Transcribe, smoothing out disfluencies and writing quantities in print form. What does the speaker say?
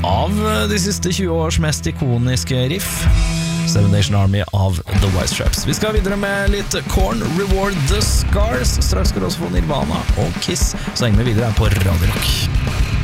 av de siste 20 års mest ikoniske riff, Seven Nation Army av The Wise Traps. Vi skal videre med litt Korn, Reward the Scars. Straks skal du også få Nirvana og Kiss, så henger vi videre her på Radio Rock.